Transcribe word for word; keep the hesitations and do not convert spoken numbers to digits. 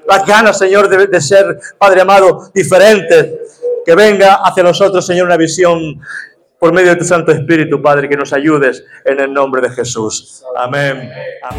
las ganas, Señor, de, de ser, Padre amado, diferentes. Que venga hacia nosotros, Señor, una visión por medio de tu Santo Espíritu, Padre, que nos ayudes en el nombre de Jesús. Amén. Amén.